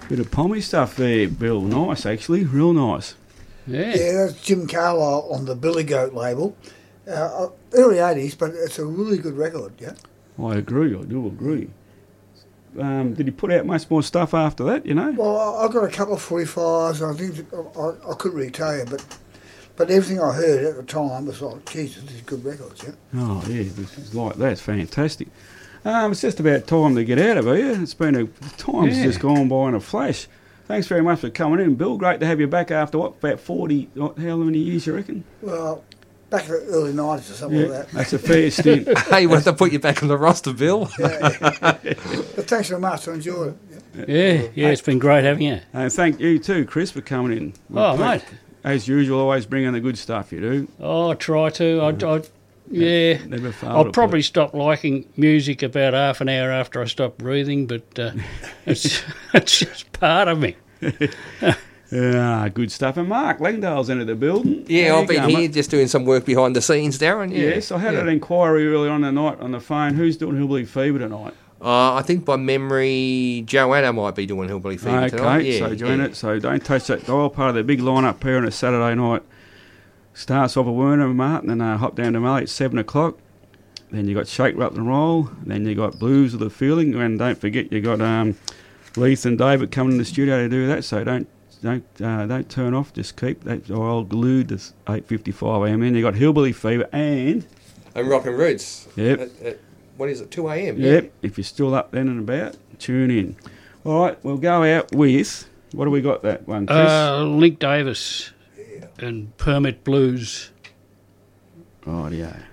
Bit of pommy stuff there, Bill. Nice, actually. Real nice. Yeah. Yeah, that's Jim Carlisle on the Billy Goat label. Early 80s, but it's a really good record, yeah. I agree. I do agree. Did he put out much more stuff after that, you know? Well, I got a couple of 45s. I think I couldn't really tell you, but everything I heard at the time was like, Jesus, these are good records, yeah. Oh, yeah, this is like that's fantastic. It's just about time to get out of here. It's been time's just gone by in a flash. Thanks very much for coming in, Bill. Great to have you back after, about 40, how many years you reckon? Well, back in the early 90s or something like that. That's a fair stint. Hey, we'll have to put you back on the roster, Bill. Yeah. But thanks very much. I enjoyed it. Yeah, it's been great having you. And thank you too, Chris, for coming in. Mate. As usual, always bring in the good stuff you do. Oh, I try to. Never failed. I'll probably stop liking music about half an hour after I stop breathing, but it's just part of me. Yeah, good stuff. And Mark Langdale's into the building. Yeah, I've been here mate? just doing some work behind the scenes, Darren. Yeah. Yes, I had an inquiry earlier on the night on the phone. Who's doing Hillbilly Fever tonight? I think by memory, Joanna might be doing Hillbilly Fever tonight. Okay, so join it. So don't touch that dial. Part of the big lineup here on a Saturday night. Starts off at Werner and Martin and hop down to Mallee at 7 o'clock. Then you got Shake, Rattle and Roll. Then you got Blues of the Feeling. And don't forget you got Leith and David coming in the studio to do that. So don't turn off. Just keep that dial glued to 8:55am. Then you got Hillbilly Fever and Rockin' Roots. Yep. At, what is it, 2am? Yep. Yeah. If you're still up then and about, tune in. All right, we'll go out with, what do we got that one, Chris? Link Davis and Permit Blues. Rightio.